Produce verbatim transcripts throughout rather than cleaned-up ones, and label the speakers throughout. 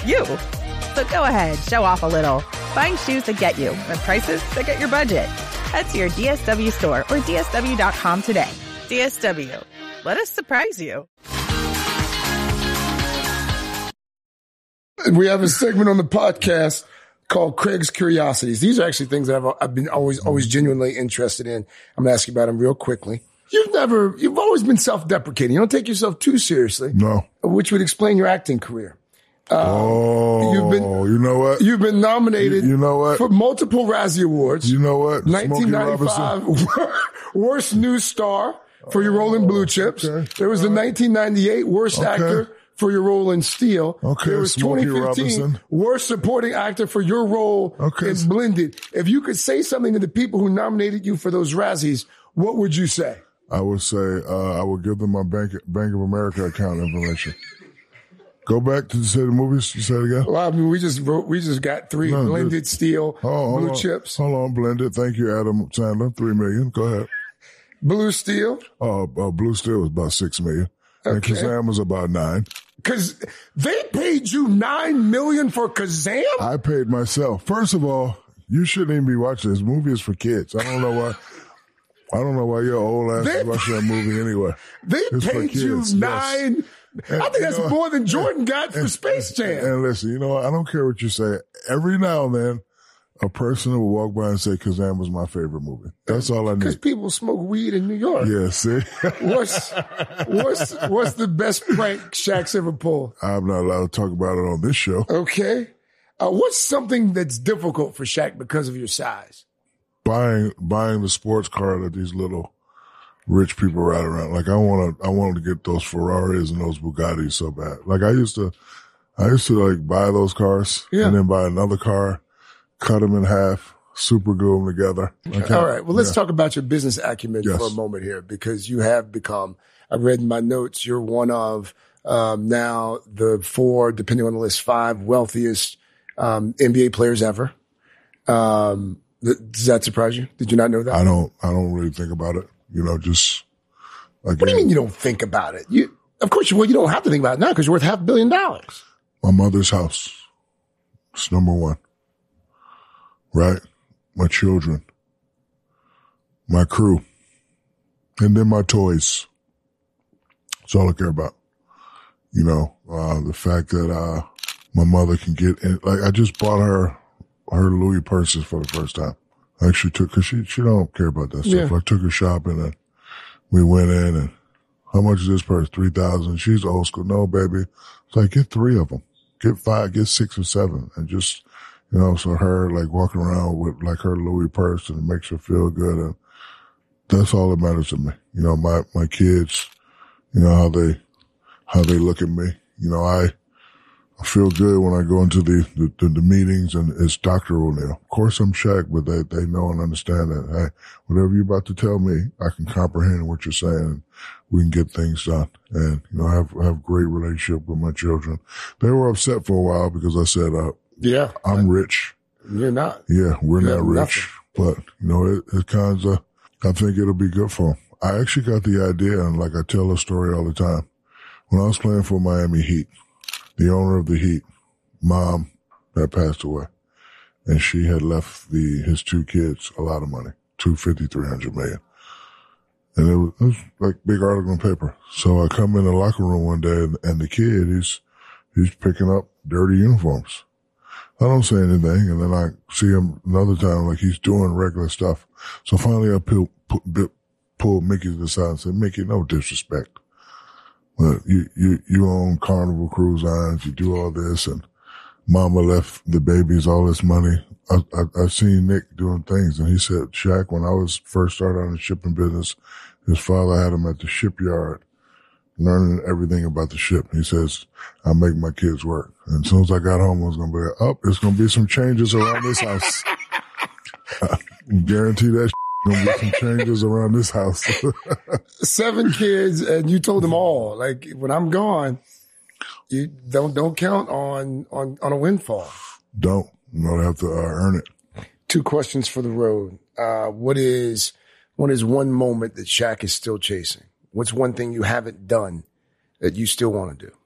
Speaker 1: you. So go ahead, show off a little. Find shoes that get you at prices that get your budget. Head to your D S W store or D S W dot com today. D S W. Let us surprise you.
Speaker 2: We have a segment on the podcast called Craig's Curiosities. These are actually things that I've, I've been always, always genuinely interested in. I'm going to ask you about them real quickly. You've never, you've always been self-deprecating. You don't take yourself too seriously.
Speaker 3: No.
Speaker 2: Which would explain your acting career. Um,
Speaker 3: oh,
Speaker 2: you've been,
Speaker 3: you know what?
Speaker 2: You've been nominated
Speaker 3: you, you know what?
Speaker 2: for multiple Razzie Awards.
Speaker 3: You know what?
Speaker 2: nineteen ninety-five Worst New Star for your role in Blue Chips. Okay. There was the nineteen ninety-eight Worst okay. Actor for your role in Steel.
Speaker 3: Okay,
Speaker 2: there was
Speaker 3: Smokey
Speaker 2: twenty fifteen
Speaker 3: Robinson.
Speaker 2: Worst Supporting Actor for your role
Speaker 3: okay.
Speaker 2: in Blended. If you could say something to the people who nominated you for those Razzies, what would you say?
Speaker 3: I would say uh, I would give them my Bank Bank of America account information. Go back to say the movies. You say it again.
Speaker 2: Well, I mean, we just wrote, we just got three no, Blended, just, Steel,
Speaker 3: oh,
Speaker 2: Blue
Speaker 3: on,
Speaker 2: Chips.
Speaker 3: Hold on, Blended. Thank you, Adam Sandler. Three million. Go ahead.
Speaker 2: Blue Steel.
Speaker 3: Uh, uh Blue Steel was about six million. Okay. And Kazam was about nine.
Speaker 2: Cause they paid you nine million for Kazam?
Speaker 3: I paid myself. First of all, you shouldn't even be watching this movie. Is for kids. I don't know why. I don't know why your old ass is watching that movie anyway.
Speaker 2: They
Speaker 3: it's
Speaker 2: paid you nine. Yes.
Speaker 3: And,
Speaker 2: I think that's
Speaker 3: know,
Speaker 2: more than Jordan got for
Speaker 3: and,
Speaker 2: Space Jam.
Speaker 3: And, and listen, you know what? I don't care what you say. Every now and then, a person will walk by and say, Kazam was my favorite movie. That's all I need.
Speaker 2: Because people smoke weed in New York.
Speaker 3: Yeah, see?
Speaker 2: what's, what's, what's the best prank Shaq's ever pulled?
Speaker 3: I'm not allowed to talk about it on this show.
Speaker 2: Okay. Uh, what's something that's difficult for Shaq because of your size?
Speaker 3: Buying, buying the sports car that these little rich people ride around. Like I want to, I wanted to get those Ferraris and those Bugattis so bad. Like I used to, I used to like buy those cars yeah. and then buy another car, cut them in half, super glue them together.
Speaker 2: Okay. All right. Well, let's yeah. talk about your business acumen yes. for a moment here, because you have become, I read in my notes, you're one of, um, now the four, depending on the list, five wealthiest, um, N B A players ever. Um, th- does that surprise you? Did you not know that?
Speaker 3: I don't, I don't really think about it. You know, just again,
Speaker 2: what do you mean you don't think about it? You, of course, you, well, you don't have to think about it now because you're worth half a billion dollars.
Speaker 3: My mother's house. It's number one. Right? My children. My crew. And then my toys. That's all I care about. You know, uh, the fact that, uh, my mother can get in, like, I just bought her, her Louis purses for the first time. I actually took, cause she, she don't care about that stuff. Yeah. I took her shopping and we went in and how much is this purse? three thousand. She's old school. No, baby. It's like, get three of them. Get five, get six or seven. And just, you know, so her like walking around with like her Louis purse and it makes her feel good. And that's all that matters to me. You know, my, my kids, you know, how they, how they look at me. You know, I, I feel good when I go into the, the, the, the meetings and it's Doctor O'Neal. Of course I'm Shaq, but they, they know and understand that, hey, whatever you're about to tell me, I can comprehend what you're saying and we can get things done. And, you know, I have, I have a great relationship with my children. They were upset for a while because I said, uh,
Speaker 2: yeah,
Speaker 3: I'm rich.
Speaker 2: You're not.
Speaker 3: Yeah, we're
Speaker 2: you're
Speaker 3: not rich, nothing. But, you know, it, it kind of, I think it'll be good for them. I actually got the idea, and like I tell a story all the time. When I was playing for Miami Heat, the owner of the Heat, mom that passed away, and she had left the his two kids a lot of money, two fifty, three hundred million, and it was, it was like big article in paper. So I come in the locker room one day, and, and the kid he's he's picking up dirty uniforms. I don't say anything, and then I see him another time like he's doing regular stuff. So finally, I pull, pull, pull Mickey to the side and said, "Mickey, no disrespect. But you, you, you own Carnival Cruise Lines, you do all this, and mama left the babies all this money. I, I, I seen Nick doing things, and he said, Shaq, when I was first started on the shipping business, his father had him at the shipyard, learning everything about the ship. He says, I make my kids work. And as soon as I got home, I was going to be like, oh, there's going to be some changes around this house. I guarantee that gonna be some changes around this house.
Speaker 2: Seven kids, and you told them all, like, when I'm gone, you don't don't count on on on a windfall.
Speaker 3: Don't. You know, I have to uh, earn it.
Speaker 2: Two questions for the road. Uh, what is what is one moment that Shaq is still chasing? What's one thing you haven't done that you still want to do?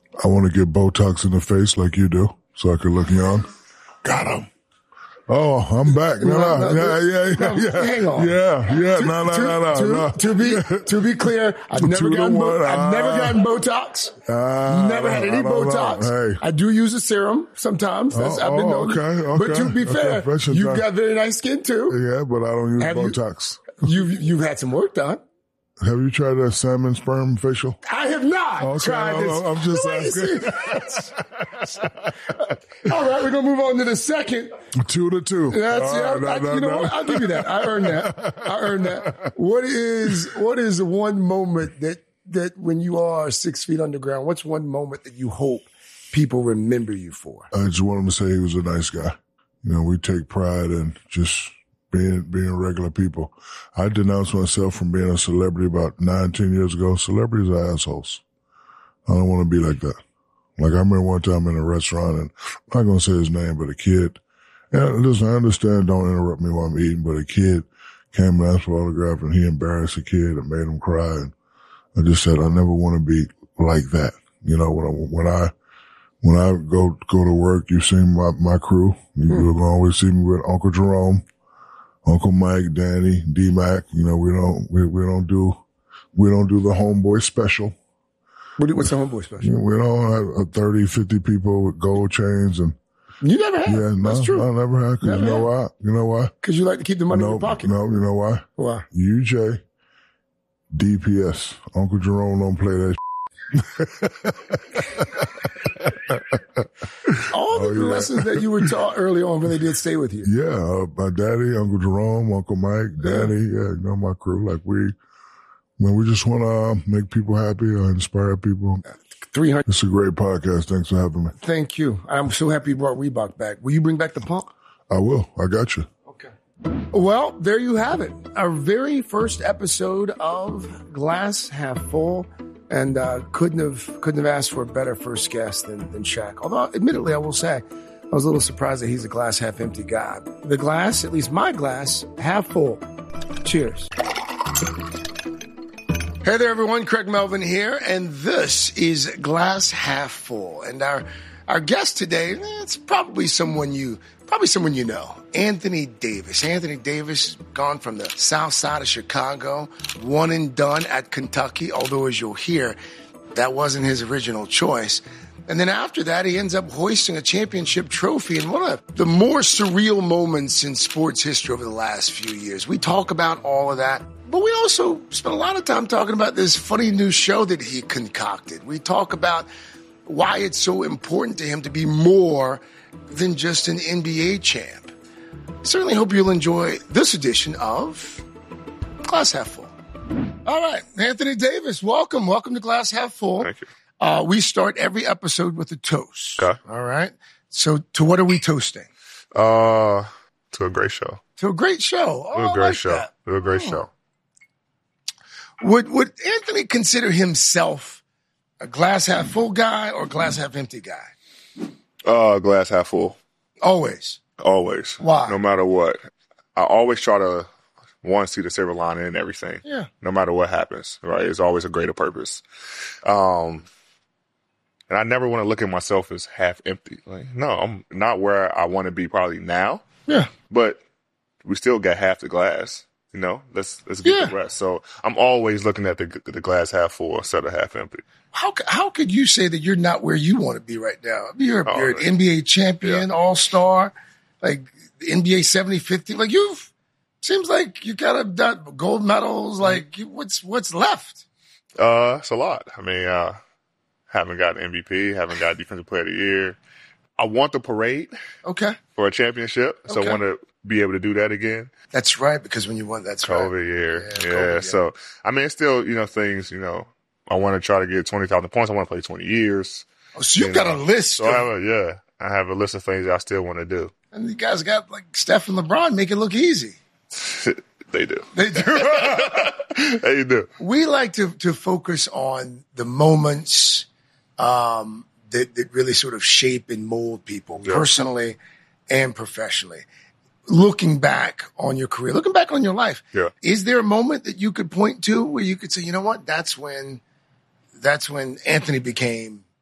Speaker 3: I want to get Botox in the face like you do so I can look young. Got him. Oh, I'm back. No, no, no, yeah, yeah, yeah, yeah. Hang on. Yeah, yeah, no, no, no, no,
Speaker 2: to,
Speaker 3: no.
Speaker 2: To be, to be clear, I've never gotten, Bo- I've never gotten Botox. Uh, never had any Botox. Hey. I do use a serum sometimes. That's,
Speaker 3: oh,
Speaker 2: I've been
Speaker 3: known. Okay, okay.
Speaker 2: But to be fair,
Speaker 3: okay,
Speaker 2: you've got very nice skin too.
Speaker 3: Yeah, but I don't use Have Botox.
Speaker 2: You, you've, you've had some work done.
Speaker 3: Have you tried a salmon sperm facial?
Speaker 2: I have not okay, tried
Speaker 3: I'm,
Speaker 2: this.
Speaker 3: I'm just asking.
Speaker 2: All right, we're going to move on to the second.
Speaker 3: Two to two.
Speaker 2: That's, yeah,
Speaker 3: right,
Speaker 2: I,
Speaker 3: no,
Speaker 2: you
Speaker 3: no,
Speaker 2: know
Speaker 3: no.
Speaker 2: what? I'll give you that. I earned that. I earned that. What is, what is one moment that, that when you are six feet underground, what's one moment that you hope people remember you for?
Speaker 3: I just want him to say he was a nice guy. You know, we take pride in just being being regular people. I denounced myself from being a celebrity about nine, ten years ago. Celebrities are assholes. I don't want to be like that. Like I remember one time in a restaurant, and I'm not going to say his name, but a kid, and listen, I understand don't interrupt me while I'm eating, but a kid came and asked for an autograph, and he embarrassed a kid and made him cry. And I just said, I never want to be like that. You know, when I, when I, when I go, go to work, you've seen my, my crew. You will mm. always see me with Uncle Jerome, Uncle Mike, Danny, D-Mac. You know, we don't, we, we don't do, we don't do the homeboy special.
Speaker 2: What, what's the homeboy special?
Speaker 3: You know, we don't have thirty, fifty people with gold chains and.
Speaker 2: You never had.
Speaker 3: Yeah, no,
Speaker 2: that's true.
Speaker 3: I never had. Cause never you know
Speaker 2: had.
Speaker 3: why? You know why?
Speaker 2: Cause you like to keep the money
Speaker 3: no,
Speaker 2: in your pocket.
Speaker 3: No, you know why?
Speaker 2: Why?
Speaker 3: U J, D P S. Uncle Jerome don't play that.
Speaker 2: All the oh, yeah. lessons that you were taught early on really did stay with you.
Speaker 3: Yeah, uh, my daddy, Uncle Jerome, Uncle Mike, Danny, yeah, yeah you know, my crew. Like we, when we just want to uh, make people happy or inspire people.
Speaker 2: three hundred
Speaker 3: It's a great podcast. Thanks for having me.
Speaker 2: Thank you. I'm so happy you brought Reebok back. Will you bring back the pump?
Speaker 3: I will. I got you.
Speaker 2: Okay. Well, there you have it. Our very first episode of Glass Half Full. And uh, couldn't have couldn't have asked for a better first guest than, than Shaq. Although, admittedly, I will say, I was a little surprised that he's a glass half empty guy. The glass, at least my glass, half full. Cheers. Hey there, everyone. Craig Melvin here, and this is Glass Half Full. And our our guest today, it's probably someone you probably someone you know, Anthony Davis. Anthony Davis, gone from the south side of Chicago, one and done at Kentucky, although as you'll hear, that wasn't his original choice. And then after that, he ends up hoisting a championship trophy in one of the more surreal moments in sports history over the last few years. We talk about all of that, but we also spent a lot of time talking about this funny new show that he concocted. We talk about why it's so important to him to be more than just an N B A champ. Certainly hope you'll enjoy this edition of Glass Half Full. All right, Anthony Davis, welcome. Welcome to Glass Half Full.
Speaker 4: Thank you.
Speaker 2: Uh, we start every episode with a toast.
Speaker 4: Okay.
Speaker 2: All right. So to what are we toasting?
Speaker 4: Uh, to a great show.
Speaker 2: To a great show. Oh,
Speaker 4: to a great
Speaker 2: I like
Speaker 4: show.
Speaker 2: that.
Speaker 4: To a great
Speaker 2: oh.
Speaker 4: show.
Speaker 2: Would Would Anthony consider himself a glass half full guy or glass half empty guy?
Speaker 4: Uh, glass half full.
Speaker 2: Always.
Speaker 4: Always.
Speaker 2: Why?
Speaker 4: No matter what. I always try to, one, see the silver lining in everything.
Speaker 2: Yeah.
Speaker 4: No matter what happens, right? It's always a greater purpose. Um, and I never want to look at myself as half empty. Like, no, I'm not where I want to be probably now.
Speaker 2: Yeah.
Speaker 4: But we still got half the glass. You know, let's let's get
Speaker 2: yeah.
Speaker 4: the rest. So I'm always looking at the the glass half full instead of half empty.
Speaker 2: How how could you say that you're not where you want to be right now? You're, oh, you're an N B A champion, yeah. all-star, like the N B A seventy fifty. Like you've seems like you got have done gold medals. Like what's what's left?
Speaker 4: Uh, it's a lot. I mean, uh, haven't got M V P, haven't got Defensive Player of the Year. I want the parade.
Speaker 2: Okay.
Speaker 4: For a championship, so okay. I want to be able to do that again.
Speaker 2: That's right, because when you won, that's
Speaker 4: COVID
Speaker 2: right.
Speaker 4: year. Yeah, yeah.
Speaker 2: COVID, yeah.
Speaker 4: So, I mean, it's still, you know, things, you know, I want to try to get twenty thousand points. I want to play twenty years.
Speaker 2: Oh, so you've got know. a list.
Speaker 4: So I have a, yeah, I have a list of things that I still want to do.
Speaker 2: And you guys got like Steph and LeBron make it look easy.
Speaker 4: They do.
Speaker 2: They do.
Speaker 4: They do.
Speaker 2: We like to, to focus on the moments um, that, that really sort of shape and mold people yeah. personally and professionally. Looking back on your career, looking back on your life,
Speaker 4: yeah.
Speaker 2: is there a moment that you could point to where you could say, you know what, that's when, that's when Anthony became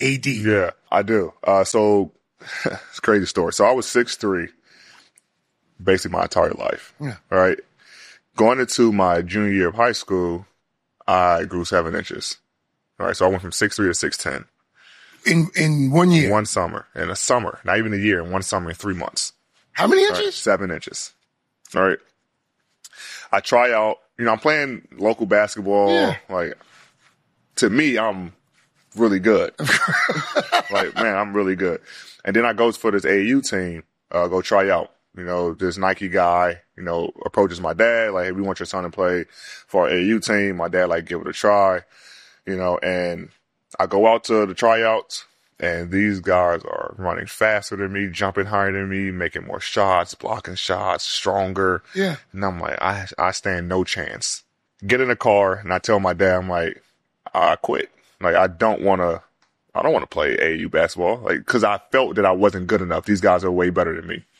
Speaker 2: A D.
Speaker 4: Yeah, I do. Uh, so it's a crazy story. So I was six three basically my entire life.
Speaker 2: Yeah.
Speaker 4: All right. Going into my junior year of high school, I grew seven inches. All right. So I went from six three to six ten.
Speaker 2: In in one year?
Speaker 4: One summer. In a summer. Not even a year. In one summer in three months.
Speaker 2: How many inches?
Speaker 4: Right, seven inches. All right. I try out, you know, I'm playing local basketball.
Speaker 2: Yeah.
Speaker 4: Like, to me, I'm really good. Like, man, I'm really good. And then I go for this A A U team, uh, go try out. You know, this Nike guy, you know, approaches my dad, like, hey, we want your son to play for our A A U team. My dad, like, give it a try, you know, and I go out to the tryouts, and these guys are running faster than me, jumping higher than me, making more shots, blocking shots, stronger.
Speaker 2: Yeah.
Speaker 4: And I'm like, I, I stand no chance. Get in the car, and I tell my dad, I'm like, I quit. Like, I don't want to, I don't want to play A A U basketball, like, because I felt that I wasn't good enough. These guys are way better than me.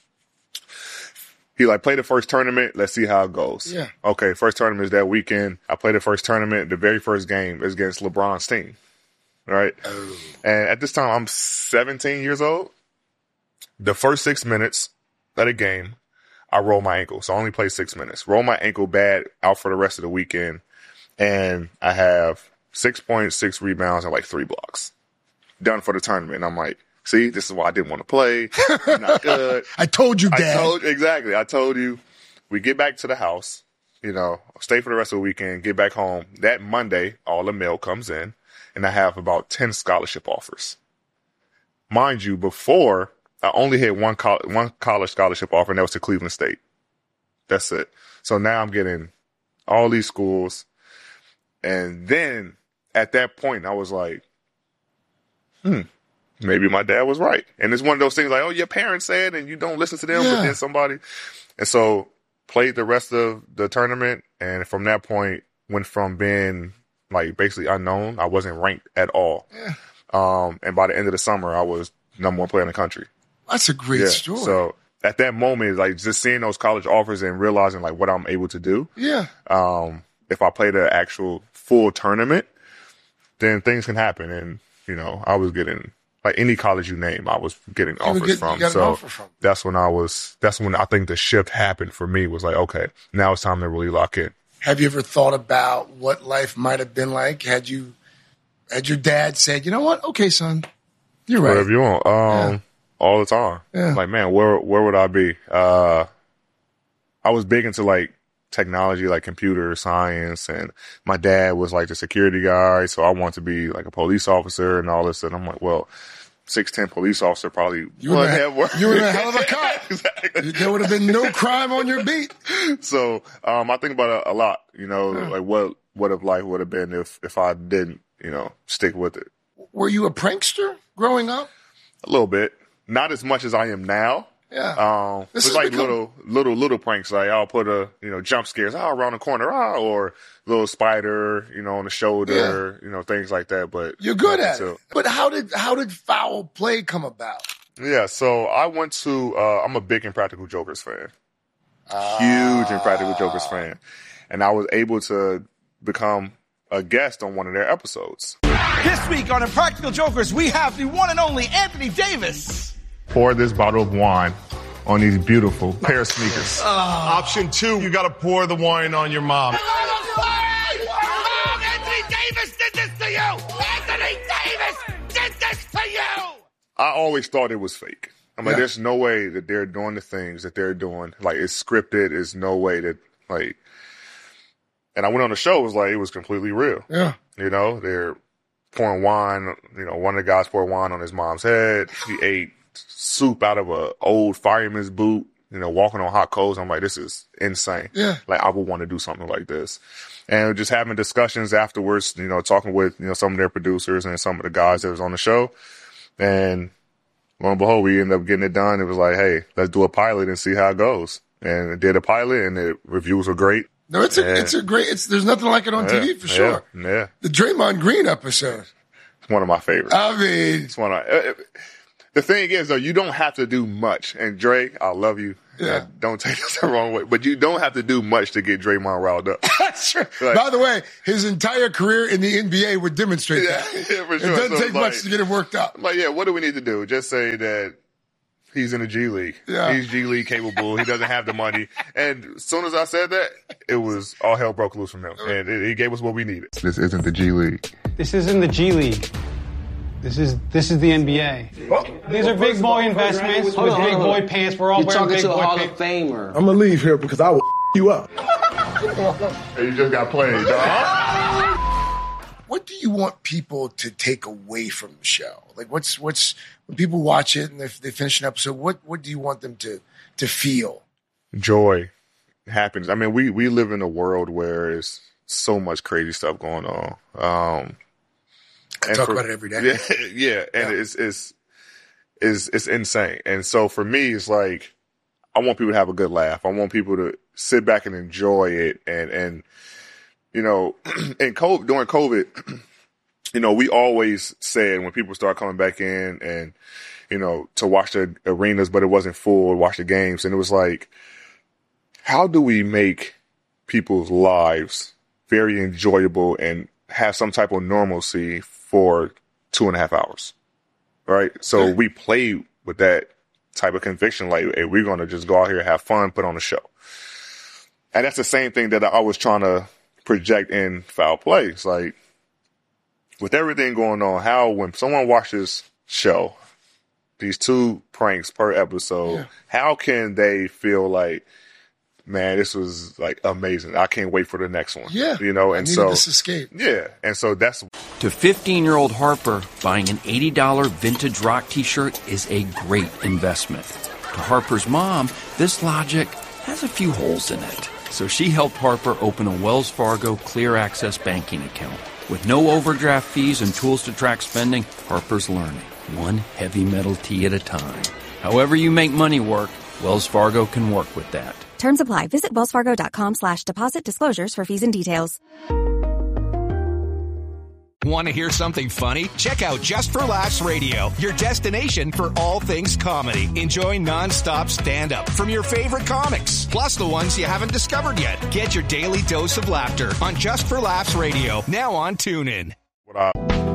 Speaker 4: He like, play the first tournament. Let's see how it goes.
Speaker 2: Yeah.
Speaker 4: Okay. First tournament is that weekend. I played the first tournament. The very first game is against LeBron's team. Right.
Speaker 2: Oh.
Speaker 4: And at this time, I'm seventeen years old. The first six minutes of the game, I roll my ankle. So I only play six minutes. Roll my ankle bad, out for the rest of the weekend. And I have six points, six rebounds, and like three blocks. Done for the tournament. And I'm like, see, this is why I didn't want to play. I'm not good.
Speaker 2: I told you, Dad.
Speaker 4: I told, exactly. I told you. We get back to the house, you know, stay for the rest of the weekend, get back home. That Monday, all the mail comes in, and I have about ten scholarship offers. Mind you, before, I only had one, col- one college scholarship offer, and that was to Cleveland State. That's it. So now I'm getting all these schools. And then at that point, I was like, hmm. Maybe my dad was right. And it's one of those things like, oh, your parents said, and you don't listen to them,
Speaker 2: yeah.
Speaker 4: but then somebody. And so played the rest of the tournament. And from that point, went from being like basically unknown. I wasn't ranked at all.
Speaker 2: Yeah.
Speaker 4: Um, and by the end of the summer, I was number one player in the country.
Speaker 2: That's a great
Speaker 4: yeah.
Speaker 2: story.
Speaker 4: So at that moment, like just seeing those college offers and realizing like what I'm able to do.
Speaker 2: Yeah.
Speaker 4: Um, if I play the actual full tournament, then things can happen. And, you know, I was getting, like any college you name, I was getting
Speaker 2: you
Speaker 4: offers
Speaker 2: get,
Speaker 4: from.
Speaker 2: You
Speaker 4: so
Speaker 2: offer from.
Speaker 4: that's when I was, that's when I think the shift happened for me, was like, okay, now it's time to really lock in.
Speaker 2: Have you ever thought about what life might have been like had you, had your dad said, you know what? Okay, son, you're right.
Speaker 4: Whatever you want. Um,
Speaker 2: yeah.
Speaker 4: All the time.
Speaker 2: Yeah.
Speaker 4: Like, man, where, where would I be? Uh, I was big into like technology, like computer science, and my dad was like the security guy. So I wanted to be like a police officer and all this. And I'm like, well, six ten police officer probably
Speaker 2: you
Speaker 4: wouldn't
Speaker 2: a,
Speaker 4: have worked.
Speaker 2: You were a hell of a cop.
Speaker 4: Exactly.
Speaker 2: There would have been no crime on your beat.
Speaker 4: So, um, I think about it a lot, you know,
Speaker 2: yeah.
Speaker 4: like what, what if life would have been if, if I didn't, you know, stick with it.
Speaker 2: Were you a prankster growing up?
Speaker 4: A little bit. Not as much as I am now.
Speaker 2: Yeah.
Speaker 4: Um,
Speaker 2: This
Speaker 4: it's
Speaker 2: has
Speaker 4: like
Speaker 2: become-
Speaker 4: little, little, little pranks. Like I'll put a, you know, jump scares, ah, around the corner, ah, or little spider, you know, on the shoulder, you know, things like that. But
Speaker 2: You're good at
Speaker 4: until-
Speaker 2: it. But how did, how did foul play come about?
Speaker 4: Yeah. So I went to, uh, I'm a big Impractical Jokers fan.
Speaker 2: Uh,
Speaker 4: Huge Impractical Jokers fan. And I was able to become a guest on one of their episodes.
Speaker 5: This week on Impractical Jokers, we have the one and only Anthony Davis.
Speaker 4: Pour this bottle of wine on these beautiful pair of sneakers.
Speaker 6: Uh, option two, you got to pour the wine on your mom.
Speaker 5: Anthony Davis did this to you! Anthony Davis did this to you!
Speaker 4: I always thought it was fake. I'm like,
Speaker 2: Yeah.
Speaker 4: there's no way that they're doing the things that they're doing. Like, it's scripted. There's no way that, like, and I went on the show, it was like, it was completely real.
Speaker 2: Yeah.
Speaker 4: You know, they're pouring wine. You know, one of the guys poured wine on his mom's head. He ate soup out of a old fireman's boot, you know, walking on hot coals. I'm like, this is insane.
Speaker 2: Yeah.
Speaker 4: Like, I would want to do something like this. And just having discussions afterwards, you know, talking with, you know, some of their producers and some of the guys that was on the show. And lo and behold, we ended up getting it done. It was like, hey, let's do a pilot and see how it goes. And did a pilot, and the reviews were great.
Speaker 2: No, it's a,
Speaker 4: Yeah.
Speaker 2: it's a great, it's, there's nothing like it on
Speaker 4: Yeah,
Speaker 2: T V for sure.
Speaker 4: Yeah, yeah.
Speaker 2: The Draymond Green episode.
Speaker 4: It's one of my favorites.
Speaker 2: I mean,
Speaker 4: It's one of, it, it, the thing is, though, you don't have to do much. And Dre, I love you. Yeah. Don't take this the wrong way. But you don't have to do much to get Draymond riled up.
Speaker 2: That's true. Like, by the way, his entire career in the N B A would demonstrate
Speaker 4: yeah,
Speaker 2: that.
Speaker 4: Yeah, for sure.
Speaker 2: It doesn't
Speaker 4: so
Speaker 2: take
Speaker 4: like,
Speaker 2: much to get him worked up.
Speaker 4: Like, yeah, what do we need to do? Just say that he's in the G League.
Speaker 2: Yeah.
Speaker 4: He's G League capable. He doesn't have the money. And as soon as I said that, it was all hell broke loose from him. And it, it gave us what we needed. This isn't the G League.
Speaker 7: This isn't the G League. This is this is the N B A. Oh, These are big boy investments with big boy pants. We're all
Speaker 8: You're
Speaker 7: wearing big
Speaker 8: boy
Speaker 7: pants.
Speaker 8: You're talking to a Hall of Famer.
Speaker 9: I'm going to leave here because I will you up.
Speaker 4: Hey, you just got played, dog.
Speaker 2: What do you want people to take away from the show? Like, what's what's when people watch it and they, they finish an episode, what what do you want them to to feel?
Speaker 4: Joy, happiness. I mean, we we live in a world where there's so much crazy stuff going on. Um,
Speaker 2: I talk for, about it every day.
Speaker 4: Yeah, yeah, and yeah. it's it's it's it's insane. And so for me, it's like I want people to have a good laugh. I want people to sit back and enjoy it. And and you know, in COVID, during COVID, you know, we always said when people start coming back in and you know to watch the arenas, but it wasn't full, watch the games, and it was like, how do we make people's lives very enjoyable and have some type of normalcy for two and a half hours, right? So yeah. we play with that type of conviction, like, hey, we're going to just go out here, have fun, put on a show. And that's the same thing that I was trying to project in Foul Play. It's like, with everything going on, how when someone watches show, these two pranks per episode, yeah. how can they feel like, man, this was like amazing. I can't wait for the next one.
Speaker 2: Yeah.
Speaker 4: You know, and
Speaker 2: I needed
Speaker 4: so
Speaker 2: this escape.
Speaker 4: Yeah. And so that's
Speaker 10: to fifteen-year-old Harper, buying an eighty dollars vintage rock t-shirt is a great investment. To Harper's mom, this logic has a few holes in it. So she helped Harper open a Wells Fargo Clear Access banking account. With no overdraft fees and tools to track spending, Harper's learning, one heavy metal tee at a time. However you make money work, Wells Fargo can work with that.
Speaker 11: Terms apply. Visit wellsfargo.com slash deposit disclosures for fees and details.
Speaker 12: Want to hear something funny? Check out Just for Laughs Radio, your destination for all things comedy. Enjoy nonstop stand-up from your favorite comics, plus the ones you haven't discovered yet. Get your daily dose of laughter on Just for Laughs Radio, now on TuneIn.
Speaker 4: What up?